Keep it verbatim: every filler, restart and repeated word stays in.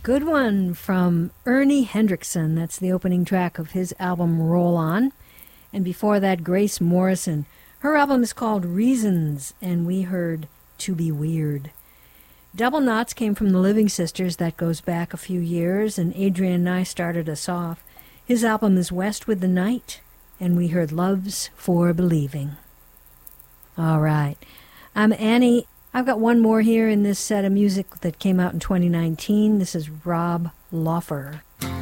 Good one from Ernie Hendrickson. That's the opening track of his album Roll On. And before that, Grace Morrison. Her album is called Reasons, and we heard To Be Weird. Double Knots came from the Living Sisters. That goes back a few years, and Adrian Nye started us off. His album is West with the Night, and we heard Love's for Believing. All right. I'm Annie. I've got one more here in this set of music that came out in twenty nineteen. This is Rob Loffer.